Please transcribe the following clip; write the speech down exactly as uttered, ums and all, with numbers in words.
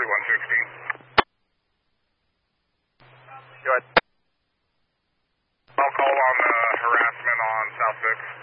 forty-one sixteen. Go ahead. I'll call on the harassment on South six.